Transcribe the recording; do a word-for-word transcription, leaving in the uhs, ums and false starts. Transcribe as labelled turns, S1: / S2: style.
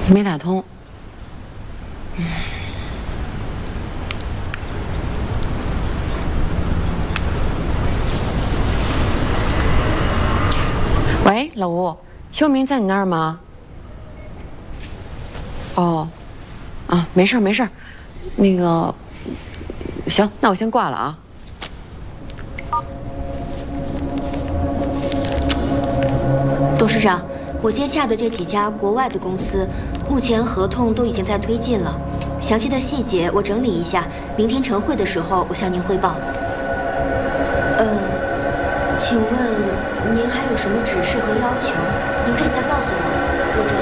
S1: 没打通。嗯。喂，老吴，修明在你那儿吗？哦，啊，没事儿没事儿，那个，行，那我先挂了啊。
S2: 董事长，我接洽的这几家国外的公司，目前合同都已经在推进了，详细的细节我整理一下，明天晨会的时候我向您汇报。呃，请问您还有什么指示和要求？您可以再告诉我。